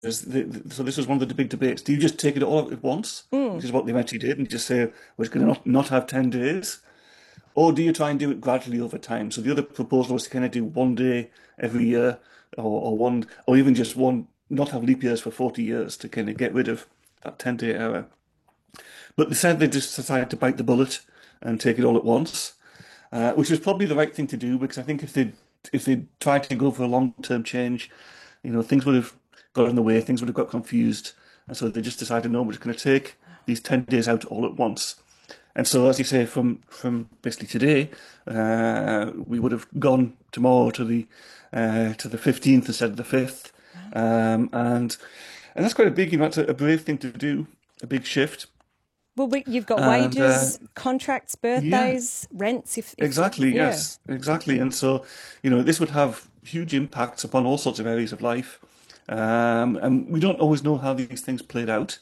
so this was one of the big debates. Do you just take it all at once, which is what they eventually did, and just say we're going to not have 10 days, or do you try and do it gradually over time? So the other proposal was to kind of do 1 day every year, or even just one, not have leap years for 40 years to kind of get rid of that 10-day error. But they said they just decided to bite the bullet and take it all at once, which was probably the right thing to do because I think if they tried to go for a long-term change, things would have got in the way, things would have got confused, and so they just decided, no, we're just going to take these 10 days out all at once. And so, as you say, from basically today, we would have gone tomorrow to the 15th instead of the 5th, and that's quite a big, that's a brave thing to do, a big shift. Well, you've got And wages, contracts, yeah, birthdays, rents. If exactly, yeah. yes, exactly. And so, this would have huge impacts upon all sorts of areas of life. And we don't always know how these things played out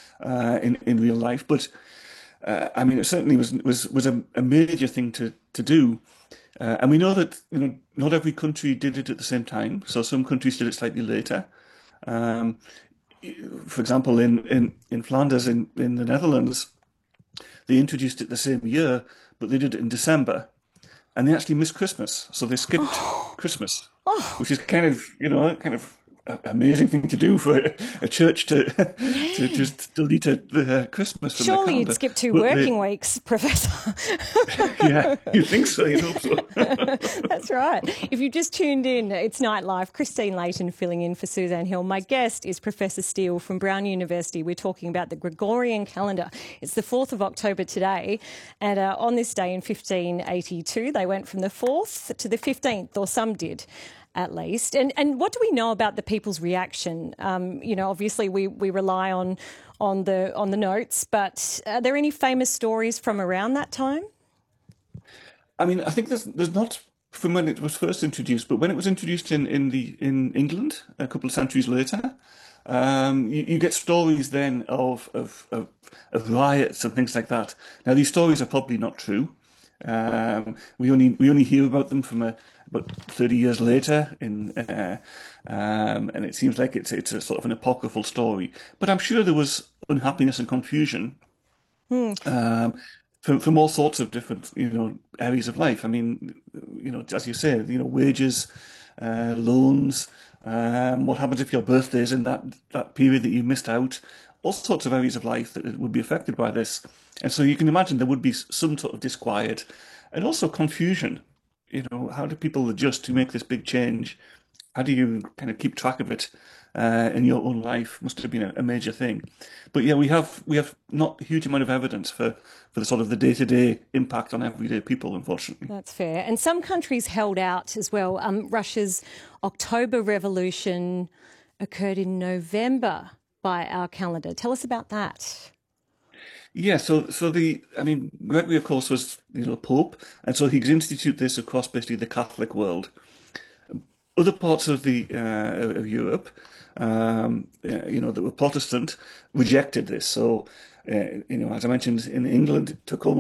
in real life, but I mean, it certainly was a major thing to do. And we know that not every country did it at the same time. So some countries did it slightly later. Um, for example, in Flanders in the Netherlands, they introduced it the same year, but they did it in December, and they actually missed Christmas, so they skipped Christmas, which is kind of amazing thing to do for a church to to Yeah. just delete Christmas from their Surely you'd calendar. skip two But working weeks, Professor. yeah, you think so? You hope so. That's right. If you've just tuned in, it's Nightlife. Christine Layton filling in for Suzanne Hill. My guest is Professor Steele from Brown University. We're talking about the Gregorian calendar. It's the 4th of October today. And on this day in 1582, they went from the 4th to the 15th, or some did at least. And what do we know about the people's reaction? Obviously we rely on the notes, but are there any famous stories from around that time? I mean, I think there's not from when it was first introduced, but when it was introduced in England a couple of centuries later, you get stories then of riots and things like that. Now, these stories are probably not true. We only hear about them from about 30 years later, and it seems like it's a sort of an apocryphal story. But I'm sure there was unhappiness and confusion um, from all sorts of different areas of life. I mean, as you say, wages, loans. What happens if your birthday is in that period that you missed out? All sorts of areas of life that would be affected by this. And so you can imagine there would be some sort of disquiet and also confusion. How do people adjust to make this big change? How do you kind of keep track of it in your own life? Must have been a major thing. But yeah, we have not a huge amount of evidence for the sort of the day-to-day impact on everyday people, unfortunately. That's fair. And some countries held out as well. Russia's October Revolution occurred in November by our calendar. Tell us about that. Yeah, I mean, Gregory, of course, was Pope, and so he could institute this across basically the Catholic world. Other parts of Europe, that were Protestant, rejected this. So, as I mentioned, in England, it took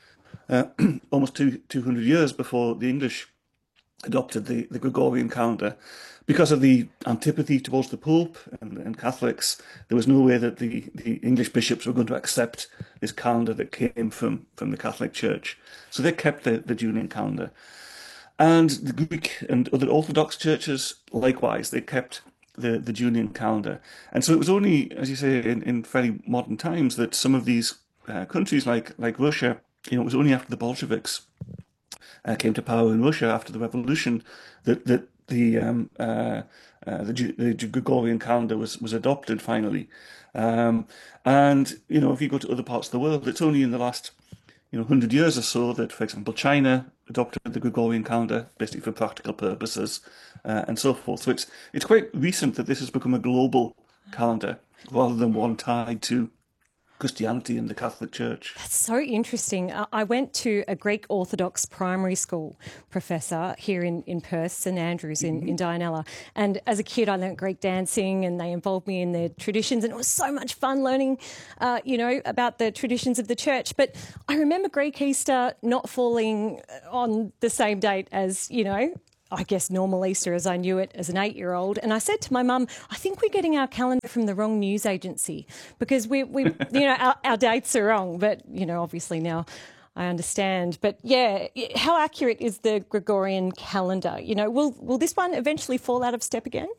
almost 200 years before the English adopted the Gregorian calendar. Because of the antipathy towards the Pope and Catholics, there was no way that the English bishops were going to accept this calendar that came from the Catholic Church. So they kept the Julian calendar. And the Greek and other Orthodox churches, likewise, they kept the Julian calendar. And so it was only, as you say, in fairly modern times that some of these countries like Russia, it was only after the Bolsheviks came to power in Russia after the revolution that the Gregorian calendar was adopted finally. And if you go to other parts of the world, it's only in the last 100 years or so that, for example, China adopted the Gregorian calendar basically for practical purposes and so forth. So it's quite recent that this has become a global calendar rather than one tied to Christianity and the Catholic Church. That's so interesting. I went to a Greek Orthodox primary school, Professor, here in Perth, St Andrews in Dianella. And as a kid, I learnt Greek dancing and they involved me in their traditions. And it was so much fun learning, about the traditions of the church. But I remember Greek Easter not falling on the same date as, I guess, normal Easter as I knew it as an 8-year-old. And I said to my mum, I think we're getting our calendar from the wrong news agency because our dates are wrong. But, obviously now I understand. But yeah, how accurate is the Gregorian calendar? Will this one eventually fall out of step again?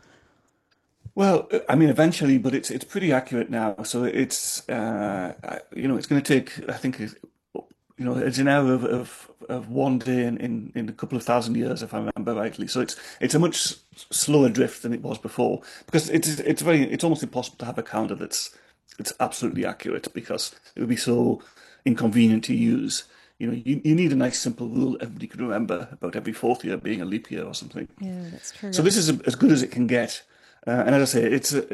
Well, I mean, eventually, but it's pretty accurate now. So it's it's going to take, I think, it's an hour of one day in a couple of thousand years, if I remember rightly. So it's a much slower drift than it was before because it's almost impossible to have a calendar that's absolutely accurate because it would be so inconvenient to use. You need a nice simple rule everybody can remember about every fourth year being a leap year or something. Yeah, that's true. So this is as good as it can get. And as I say,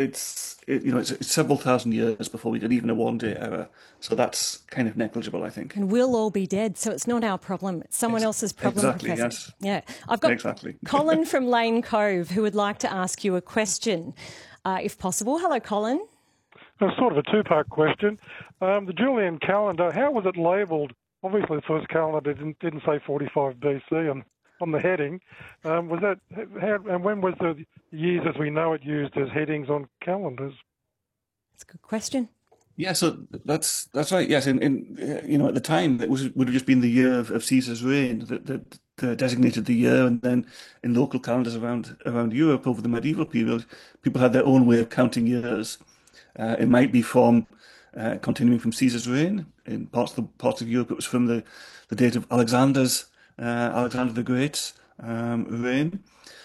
it's several thousand years before we get even a one-day error. So that's kind of negligible, I think. And we'll all be dead, so it's not our problem. It's someone else's problem, Exactly, Professor. yes. Yeah. I've got Exactly. Colin from Lane Cove who would like to ask you a question, if possible. Hello, Colin. Sort of a two-part question. The Julian calendar, how was it labelled? Obviously, the first calendar didn't say 45 BC on the heading. Was that and when was the years as we know it used as headings on calendars? That's a good question. Yeah, so that's right. Yes, at the time would have just been the year of Caesar's reign that designated the year, and then in local calendars around Europe over the medieval period, people had their own way of counting years. It might be from continuing from Caesar's reign. In parts of Europe, it was from the date of Alexander the Great's reign.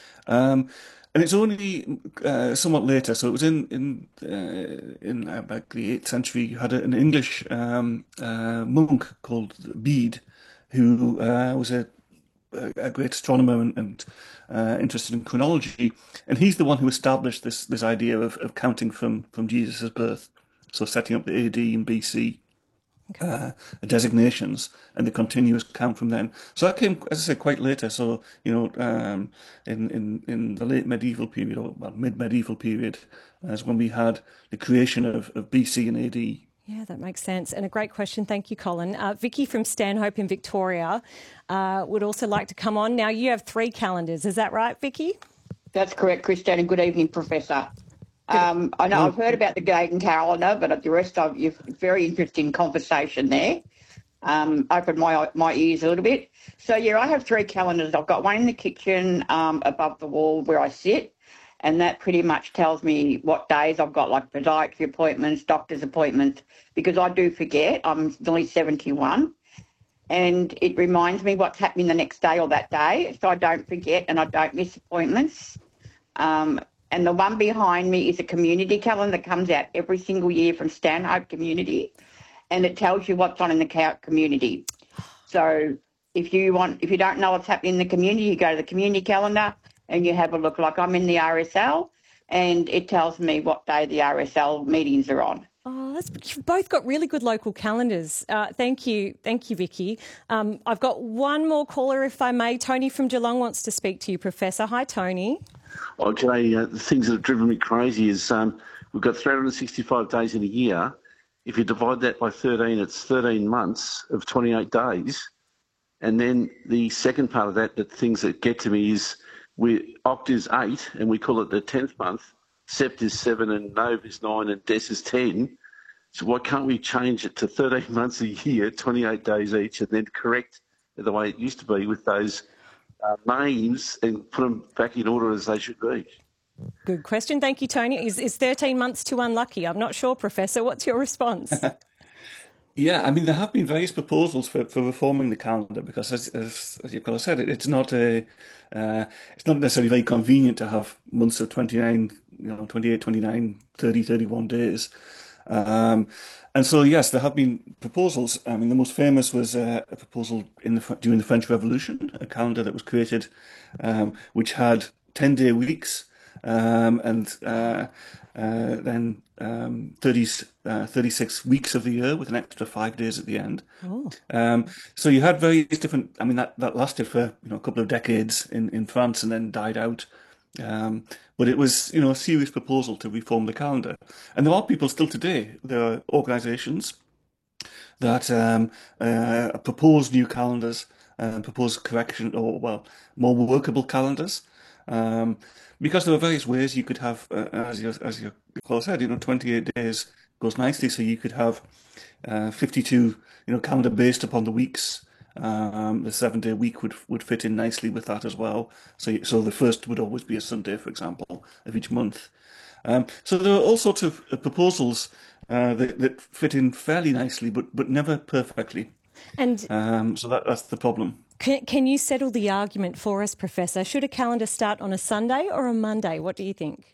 And it's only somewhat later, so it was in about the 8th century. You had an English monk called Bede, who was a great astronomer and interested in chronology, and he's the one who established this idea of counting from Jesus' birth, so setting up the AD and BC designations and the continuous count from then. So that came, as I say, quite later. So in the late medieval period or mid-medieval period, is when we had the creation of BC and AD. Yeah, that makes sense. And a great question. Thank you, Colin. Vicky from Stanhope in Victoria would also like to come on. Now, you have 3 calendars. Is that right, Vicky? That's correct, Christian, and good evening, Professor. I know I've heard about the Gagan calendar, but the rest of you, very interesting conversation there. Opened my ears a little bit. So, yeah, I have 3 calendars. I've got one in the kitchen above the wall where I sit, and that pretty much tells me what days I've got, like podiatry appointments, doctor's appointments, because I do forget. I'm nearly 71, and it reminds me what's happening the next day or that day, so I don't forget and I don't miss appointments. And the one behind me is a community calendar that comes out every single year from Stanhope Community, and it tells you what's on in the community. So if you don't know what's happening in the community, you go to the community calendar and you have a look. Like I'm in the RSL, and it tells me what day the RSL meetings are on. Oh, you've both got really good local calendars. Thank you, Vicky. I've got one more caller, if I may. Tony from Geelong wants to speak to you, Professor. Hi, Tony. Oh, G'day. The things that have driven me crazy is we've got 365 days in a year. If you divide that by 13, it's 13 months of 28 days. And then the second part of that, the things that get to me is Oct is 8, and we call it the 10th month. Sept is 7, and Nov is 9, and Des is 10. So why can't we change it to 13 months a year, 28 days each, and then correct the way it used to be with those names and put them back in order as they should be? Good question. Thank you, Tony. Is 13 months too unlucky? I'm not sure, Professor. What's your response? Yeah, I mean, there have been various proposals for reforming the calendar because, as you've kind of said, it's not necessarily very convenient to have months of 29, 28, 29, 30, 31 days. And so, yes, there have been proposals. I mean, the most famous was a proposal during the French Revolution, a calendar that was created, which had 10-day weeks, and then 36 weeks of the year with an extra 5 days at the end. Oh. So you had various different. I mean, that lasted for a couple of decades in France and then died out. But it was a serious proposal to reform the calendar, and there are people still today. There are organisations that propose new calendars propose correction or, well, more workable calendars. Because there are various ways you could have, as your call said, 28 days goes nicely. So you could have 52, calendar based upon the weeks. The 7-day week would fit in nicely with that as well. So the first would always be a Sunday, for example, of each month. So there are all sorts of proposals that fit in fairly nicely, but never perfectly. And so that's the problem. can you settle the argument for us, Professor? Should a calendar start on a Sunday or a Monday? What do you think?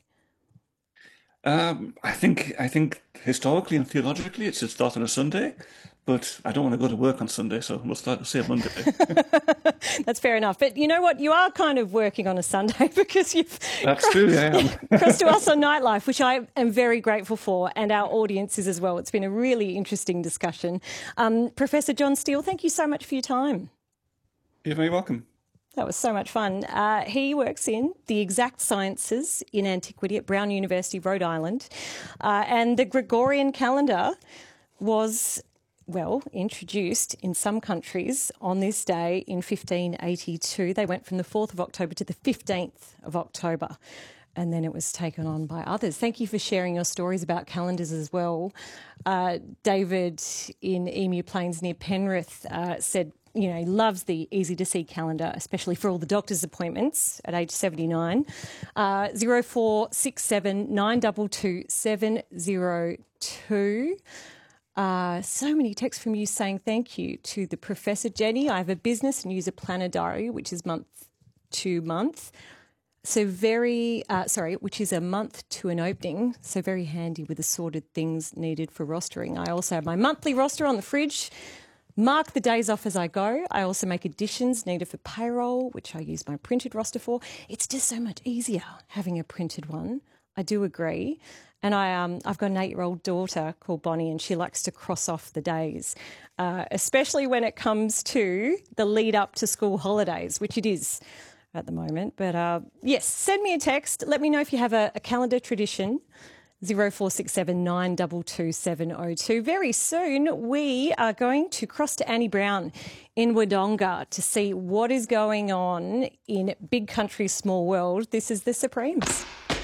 I think historically and theologically it should start on a Sunday, but I don't want to go to work on Sunday, so we'll say Monday. That's fair enough. But you know what? You are kind of working on a Sunday because you've That's true, I am. crossed to us on Nightlife, which I am very grateful for, and our audiences as well. It's been a really interesting discussion. Professor John Steele, thank you so much for your time. You're very welcome. That was so much fun. He works in the exact sciences in antiquity at Brown University, Rhode Island. And the Gregorian calendar was, well, introduced in some countries on this day in 1582. They went from the 4th of October to the 15th of October. And then it was taken on by others. Thank you for sharing your stories about calendars as well. David in Emu Plains near Penrith said, he loves the easy to see calendar, especially for all the doctor's appointments at age 79. 0467 922 702. So many texts from you saying thank you to the Professor. Jenny, I have a business and use a planner diary, which is month to month. So which is a month to an opening. So very handy with assorted things needed for rostering. I also have my monthly roster on the fridge. Mark the days off as I go. I also make additions needed for payroll, which I use my printed roster for. It's just so much easier having a printed one. I do agree. And I've got an 8-year-old daughter called Bonnie, and she likes to cross off the days, especially when it comes to the lead up to school holidays, which it is at the moment. But yes, send me a text. Let me know if you have a calendar tradition. 0467 922 702. Very soon we are going to cross to Annie Brown in Wodonga to see what is going on in Big Country, Small World. This is The Supremes.